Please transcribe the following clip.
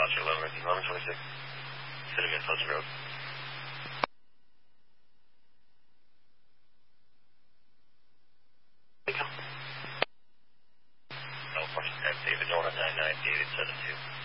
Roger, 1126. Cinnamon Fuzzy Road. California, David Nora, 99 David 72.